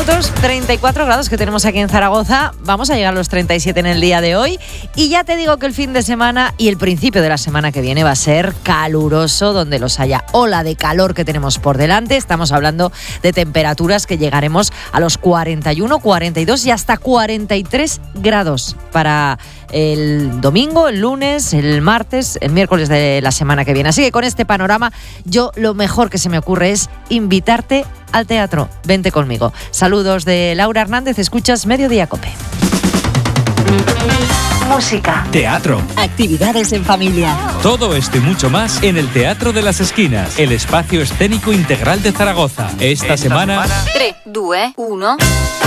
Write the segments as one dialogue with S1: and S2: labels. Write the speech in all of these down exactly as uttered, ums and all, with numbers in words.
S1: minutos, treinta y cuatro grados que tenemos aquí en Zaragoza. Vamos a llegar a los treinta y siete en el día de hoy. Y ya te digo que el fin de semana y el principio de la semana que viene va a ser caluroso, donde los haya ola de calor que tenemos por delante. Estamos hablando de temperaturas que llegaremos a los cuarenta y uno, cuarenta y dos y hasta cuarenta y tres grados para el domingo, el lunes, el martes, el miércoles de la semana que viene. Así que con este panorama, yo lo mejor que se me ocurre es invitarte al teatro. Vente conmigo. Saludos de Laura Hernández, escuchas Mediodía Cope.
S2: Música,
S3: teatro,
S2: actividades en familia.
S3: Todo esto y mucho más en el Teatro de las Esquinas, el espacio escénico integral de Zaragoza. Esta, Esta semana...
S2: tres, dos, uno...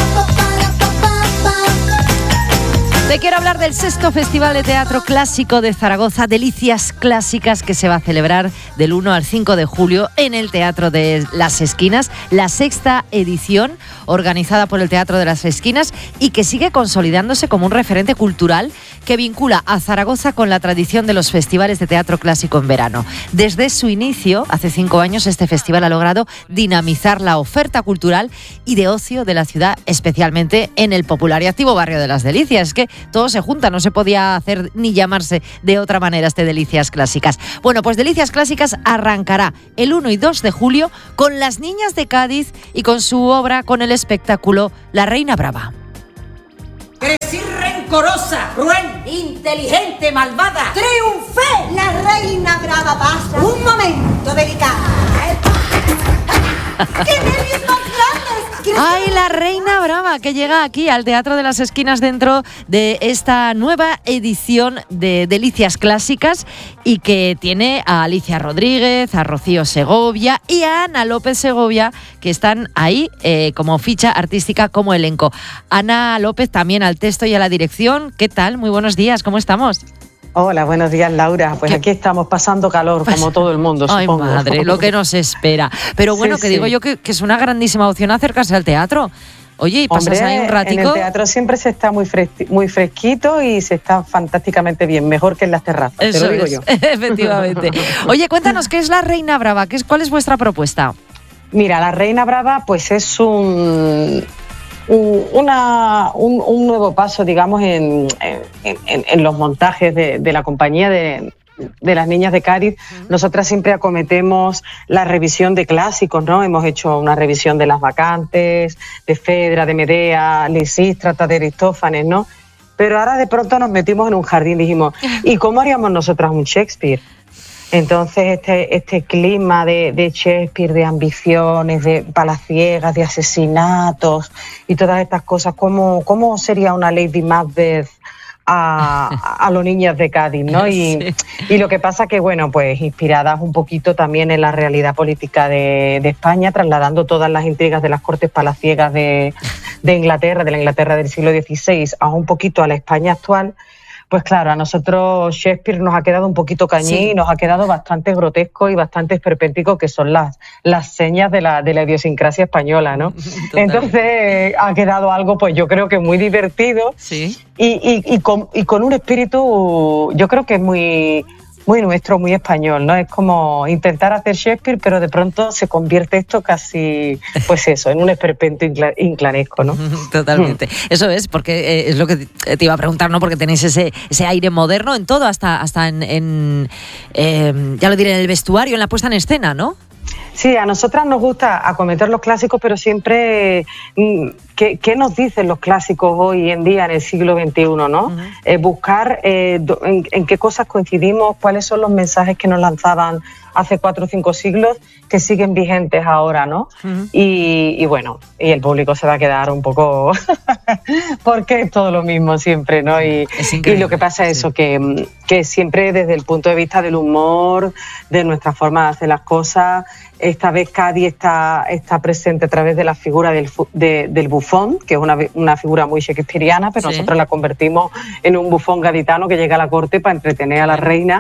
S1: Te quiero hablar del sexto Festival de Teatro Clásico de Zaragoza, Delicias Clásicas, que se va a celebrar del uno al cinco de julio en el Teatro de las Esquinas, la sexta edición organizada por el Teatro de las Esquinas y que sigue consolidándose como un referente cultural que vincula a Zaragoza con la tradición de los festivales de teatro clásico en verano. Desde su inicio, hace cinco años, este festival ha logrado dinamizar la oferta cultural y de ocio de la ciudad, especialmente en el popular y activo barrio de Las Delicias. Es que todo se junta, no se podía hacer ni llamarse de otra manera este Delicias Clásicas. Bueno, pues Delicias Clásicas arrancará el uno y dos de julio con las Niñas de Cádiz y con su obra, con el espectáculo La Reina Brava.
S4: Crecí rencorosa, cruel, inteligente, malvada. Triunfé.
S5: La Reina Brava pasa un momento delicado. ¡Qué nervios más grandes!
S1: ¡Ay, La Reina Brava! Que llega aquí al Teatro de las Esquinas dentro de esta nueva edición de Delicias Clásicas y que tiene a Alicia Rodríguez, a Rocío Segovia y a Ana López Segovia, que están ahí eh, como ficha artística, como elenco. Ana López también al texto y a la dirección. ¿Qué tal? Muy buenos días, ¿cómo estamos?
S6: Hola, buenos días, Laura. Pues ¿Qué? Aquí estamos pasando calor, como todo el mundo,
S1: Ay,
S6: supongo.
S1: Ay, madre, lo que nos espera. Pero bueno, sí, que sí. digo yo que, que es una grandísima opción acercarse al teatro. Oye, y pasas ahí un ratico.
S6: En el teatro siempre se está muy, fres- muy fresquito y se está fantásticamente bien, mejor que en las terrazas,
S1: Eso
S6: te lo digo
S1: es,
S6: yo.
S1: Efectivamente. Oye, cuéntanos, ¿qué es La Reina Brava? ¿Qué es, ¿Cuál es vuestra propuesta?
S6: Mira, La Reina Brava pues es un... Una, un, un nuevo paso, digamos, en, en, en, en los montajes de, de la compañía de, de las Niñas de Cádiz. Nosotras siempre acometemos la revisión de clásicos, ¿no? Hemos hecho una revisión de Las Bacantes, de Fedra, de Medea, Lisístrata, de Aristófanes, ¿no? Pero ahora de pronto nos metimos en un jardín y dijimos, ¿y cómo haríamos nosotras un Shakespeare? Entonces este, este clima de, de Shakespeare, de ambiciones, de palaciegas, de asesinatos y todas estas cosas, ¿cómo, cómo sería una Lady Macbeth a, a los Niñas de Cádiz, ¿no? Y, sí. y lo que pasa que, bueno, pues inspiradas un poquito también en la realidad política de, de España, trasladando todas las intrigas de las cortes palaciegas de, de Inglaterra, de la Inglaterra del siglo dieciséis, a un poquito a la España actual. Pues claro, a nosotros Shakespeare nos ha quedado un poquito cañí, sí. nos ha quedado bastante grotesco y bastante esperpéntico, que son las, las señas de la, de la idiosincrasia española, ¿no? Totalmente. Entonces ha quedado algo, pues yo creo que muy divertido
S1: sí.
S6: y, y, y, con, y con un espíritu, yo creo que es muy... muy nuestro, muy español, ¿no? Es como intentar hacer Shakespeare, pero de pronto se convierte esto casi, pues eso, en un esperpento incla- inclanesco, ¿no?
S1: Totalmente. Mm. Eso es, porque eh, es lo que te iba a preguntar, ¿no? Porque tenéis ese, ese aire moderno en todo, hasta, hasta en, en eh, ya lo diré, en el vestuario, en la puesta en escena, ¿no?
S6: Sí, a nosotras nos gusta acometer los clásicos, pero siempre, ¿qué, qué nos dicen los clásicos hoy en día en el siglo veintiuno, ¿no? Uh-huh. Eh, buscar eh, en, en qué cosas coincidimos, cuáles son los mensajes que nos lanzaban hace cuatro o cinco siglos que siguen vigentes ahora, ¿no? Uh-huh. Y, y bueno, y el público se va a quedar un poco porque es todo lo mismo siempre, ¿no? Y, y lo que pasa es sí. eso, que, que siempre desde el punto de vista del humor, de nuestra forma de hacer las cosas, esta vez Cádiz está, está presente a través de la figura del, de, del bufón, que es una, una figura muy shakespeariana, pero sí. nosotros la convertimos en un bufón gaditano que llega a la corte para entretener a la reina.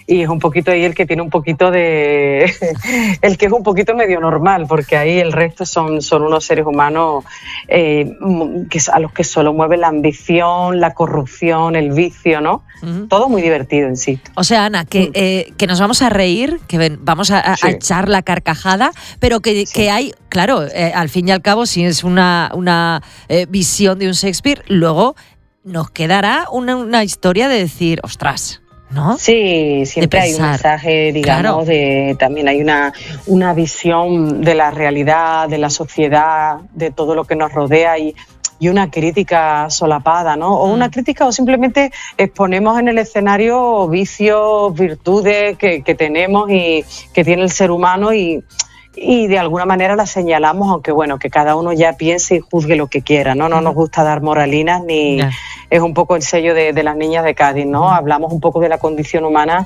S6: y es un poquito ahí el que tiene un poquito de... el que es un poquito medio normal, porque ahí el resto son, son unos seres humanos eh, que, a los que solo mueve la ambición, la corrupción, el vicio, ¿no? Uh-huh. Todo muy divertido en sí.
S1: O sea, Ana, que, eh, que nos vamos a reír, que ven, vamos a, a, sí. a echar la carcajada, pero que, sí. que hay, claro, eh, al fin y al cabo, si es una, una eh, visión de un Shakespeare, luego nos quedará una, una historia de decir, ostras, ¿no?
S6: Sí, siempre hay un mensaje, digamos, claro. de también hay una, una visión de la realidad, de la sociedad, de todo lo que nos rodea y, y una crítica solapada, ¿no? O una crítica o simplemente exponemos en el escenario vicios, virtudes que, que tenemos y que tiene el ser humano y... y de alguna manera la señalamos, aunque bueno, que cada uno ya piense y juzgue lo que quiera, ¿no? No nos gusta dar moralinas ni... Yeah. Es un poco el sello de, de las niñas de Cádiz, ¿no? Uh-huh. Hablamos un poco de la condición humana,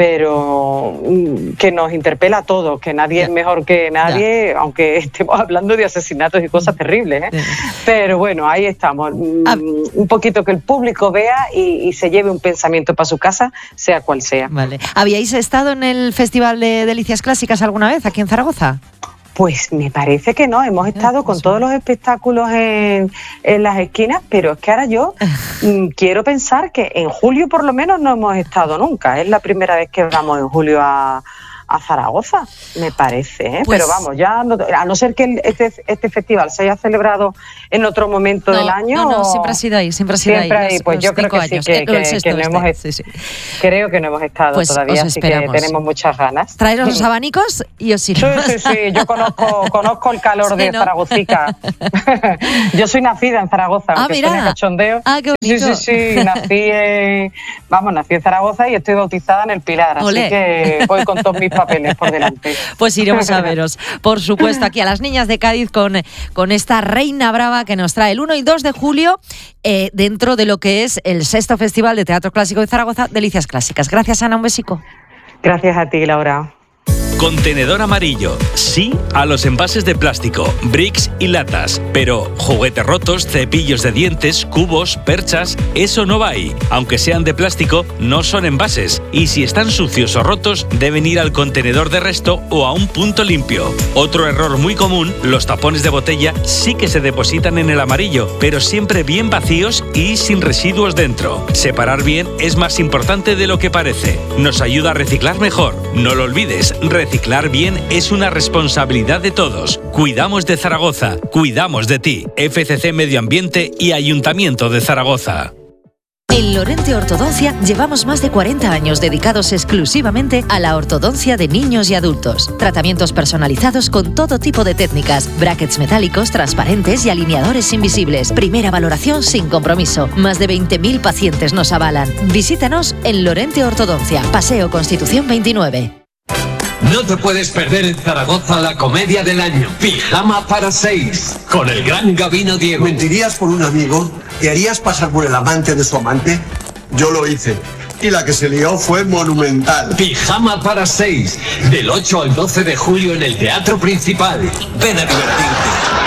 S6: pero que nos interpela a todos, que nadie yeah. es mejor que nadie, yeah. aunque estemos hablando de asesinatos y cosas terribles, ¿eh? Yeah. Pero bueno, ahí estamos. Ah. Un poquito que el público vea y, y se lleve un pensamiento para su casa, sea cual sea.
S1: Vale. ¿Habíais estado en el Festival de Delicias Clásicas alguna vez aquí en Zaragoza?
S6: Pues me parece que no, hemos estado con todos los espectáculos en, en las esquinas, pero es que ahora yo mm, quiero pensar que en julio por lo menos no hemos estado nunca, es la primera vez que vamos en julio a, a Zaragoza, me parece, ¿eh? Pues, pero vamos, ya no, a no ser que el, este, este festival se haya celebrado en otro momento
S1: no,
S6: del año.
S1: No, no, siempre ha sido ahí, siempre ha sido
S6: siempre
S1: ahí.
S6: ahí. Pues yo creo que años. sí, que, que, que no hemos, sí, sí. creo que no hemos estado
S1: pues
S6: todavía, así que tenemos muchas ganas.
S1: Traeros los abanicos y os iremos.
S6: Sí, sí, sí, yo conozco, conozco el calor sí, de ¿no? Zaragocica. Yo soy nacida en Zaragoza,
S1: ah,
S6: aunque
S1: mira.
S6: suene cachondeo.
S1: Ah, qué bonito.
S6: Sí, sí, sí, nací en, vamos, nací en Zaragoza y estoy bautizada en el Pilar, Olé. Así que voy con todos mis papeles por delante.
S1: Pues iremos a veros, por supuesto, aquí a las niñas de Cádiz con, con esta Reina Brava que nos trae el uno y dos de julio eh, dentro de lo que es el sexto Festival de Teatro Clásico de Zaragoza, Delicias Clásicas. Gracias, Ana, un besico.
S6: Gracias a ti, Laura.
S3: Contenedor amarillo. Sí a los envases de plástico, bricks y latas. Pero juguetes rotos, cepillos de dientes, cubos, perchas, eso no va ahí. Aunque sean de plástico, no son envases. Y si están sucios o rotos, deben ir al contenedor de resto o a un punto limpio. Otro error muy común, los tapones de botella sí que se depositan en el amarillo, pero siempre bien vacíos y sin residuos dentro. Separar bien es más importante de lo que parece. Nos ayuda a reciclar mejor. No lo olvides, reciclar bien es una responsabilidad de todos. Cuidamos de Zaragoza, cuidamos de ti. F C C Medio Ambiente y Ayuntamiento de Zaragoza.
S7: En Lorente Ortodoncia llevamos más de cuarenta años dedicados exclusivamente a la ortodoncia de niños y adultos. Tratamientos personalizados con todo tipo de técnicas, brackets metálicos, transparentes y alineadores invisibles. Primera valoración sin compromiso. Más de veinte mil pacientes nos avalan. Visítanos en Lorente Ortodoncia, Paseo Constitución veintinueve.
S8: No te puedes perder en Zaragoza la comedia del año, Pijama para seis, con el gran Gabino Diego.
S9: ¿Mentirías por un amigo? ¿Te harías pasar por el amante de su amante? Yo lo hice. Y la que se lió fue monumental.
S8: Pijama para seis, del ocho al doce de julio en el Teatro Principal. Ven a divertirte.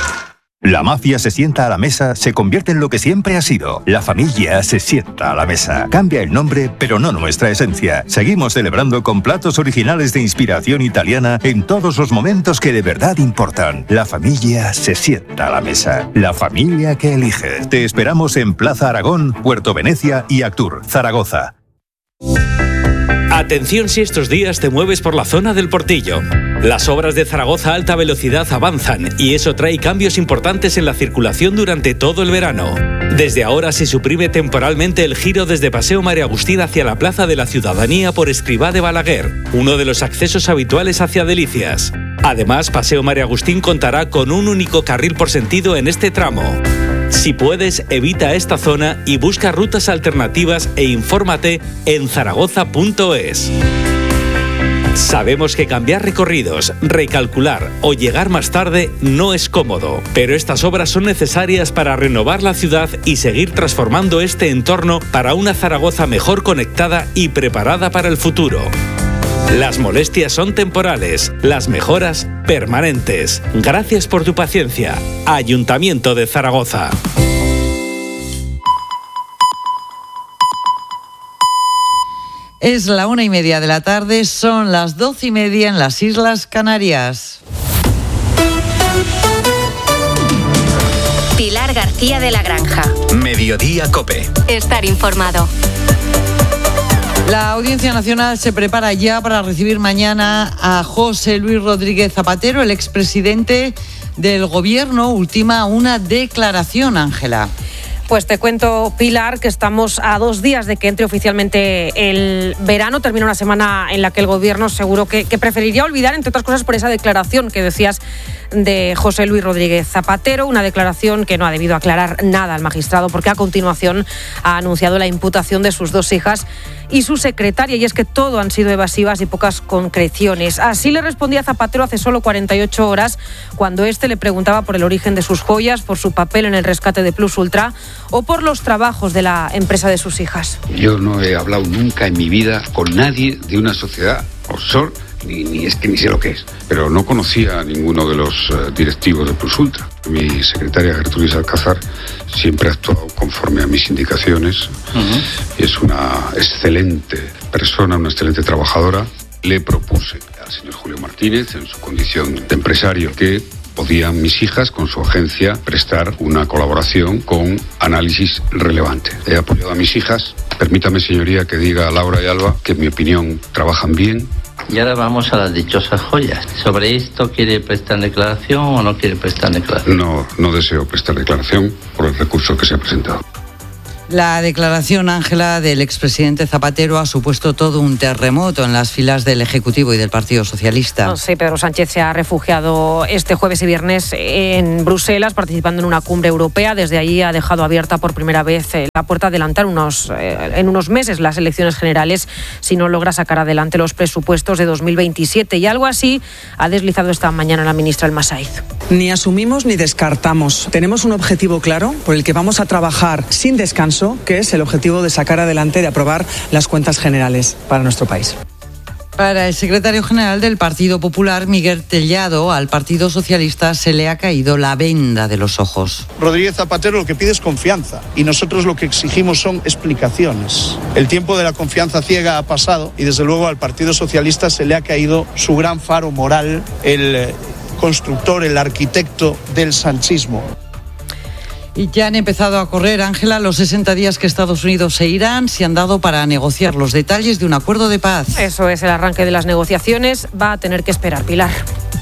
S10: La mafia se sienta a la mesa, se convierte en lo que siempre ha sido. La familia se sienta a la mesa. Cambia el nombre, pero no nuestra esencia. Seguimos celebrando con platos originales de inspiración italiana en todos los momentos que de verdad importan. La familia se sienta a la mesa. La familia que elige. Te esperamos en Plaza Aragón, Puerto Venecia y Actur, Zaragoza.
S3: Atención si estos días te mueves por la zona del Portillo. Las obras de Zaragoza Alta Velocidad avanzan y eso trae cambios importantes en la circulación durante todo el verano. Desde ahora se suprime temporalmente el giro desde Paseo María Agustín hacia la Plaza de la Ciudadanía por Escribá de Balaguer, uno de los accesos habituales hacia Delicias. Además, Paseo María Agustín contará con un único carril por sentido en este tramo. Si puedes, evita esta zona y busca rutas alternativas e infórmate en zaragoza punto es. Sabemos que cambiar recorridos, recalcular o llegar más tarde no es cómodo, pero estas obras son necesarias para renovar la ciudad y seguir transformando este entorno para una Zaragoza mejor conectada y preparada para el futuro. Las molestias son temporales, las mejoras permanentes. Gracias por tu paciencia. Ayuntamiento de Zaragoza.
S11: Es la una y media de la tarde, son las doce y media en las Islas Canarias.
S12: Pilar García de la Granja.
S13: Mediodía COPE.
S12: Estar informado.
S11: La Audiencia Nacional se prepara ya para recibir mañana a José Luis Rodríguez Zapatero, el expresidente del Gobierno. Ultima una declaración, Ángela.
S14: Pues te cuento, Pilar, que estamos a dos días de que entre oficialmente el verano. Termina una semana en la que el Gobierno seguro que, que preferiría olvidar, entre otras cosas, por esa declaración que decías de José Luis Rodríguez Zapatero, una declaración que no ha debido aclarar nada al magistrado porque a continuación ha anunciado la imputación de sus dos hijas y su secretaria, y es que todo han sido evasivas y pocas concreciones. Así le respondía Zapatero hace solo cuarenta y ocho horas cuando éste le preguntaba por el origen de sus joyas, por su papel en el rescate de Plus Ultra o por los trabajos de la empresa de sus hijas.
S15: Yo no he hablado nunca en mi vida con nadie de una sociedad offshore, ni, ni es que ni sé lo que es, pero no conocía a ninguno de los uh, directivos de Plus Ultra. Mi secretaria Gertrudis Alcázar siempre ha actuado conforme a mis indicaciones. Uh-huh. Es una excelente persona, una excelente trabajadora. Le propuse al señor Julio Martínez, en su condición de empresario, que podían mis hijas, con su agencia, prestar una colaboración con análisis relevante. He apoyado a mis hijas. Permítame, señoría, que diga a Laura y Alba que, en mi opinión, trabajan bien.
S16: Y ahora vamos a las dichosas joyas. ¿Sobre esto quiere prestar declaración o no quiere prestar declaración?
S15: No, no deseo prestar declaración por el recurso que se ha presentado.
S11: La declaración, Ángela, del expresidente Zapatero ha supuesto todo un terremoto en las filas del Ejecutivo y del Partido Socialista.
S14: No, sí, Pedro Sánchez se ha refugiado este jueves y viernes en Bruselas, participando en una cumbre europea. Desde allí ha dejado abierta por primera vez la puerta a adelantar unos, eh, en unos meses las elecciones generales si no logra sacar adelante los presupuestos de dos mil veintisiete. Y algo así ha deslizado esta mañana la ministra El Masaiz.
S17: Ni asumimos ni descartamos. Tenemos un objetivo claro por el que vamos a trabajar sin descanso, que es el objetivo de sacar adelante, de aprobar las cuentas generales para nuestro país.
S11: Para el secretario general del Partido Popular, Miguel Tellado, al Partido Socialista se le ha caído la venda de los ojos.
S18: Rodríguez Zapatero lo que pide es confianza y nosotros lo que exigimos son explicaciones. El tiempo de la confianza ciega ha pasado y desde luego al Partido Socialista se le ha caído su gran faro moral, el constructor, el arquitecto del sanchismo.
S11: Y ya han empezado a correr, Ángela, los sesenta días que Estados Unidos e Irán se han dado para negociar los detalles de un acuerdo de paz.
S14: Eso es, el arranque de las negociaciones va a tener que esperar, Pilar.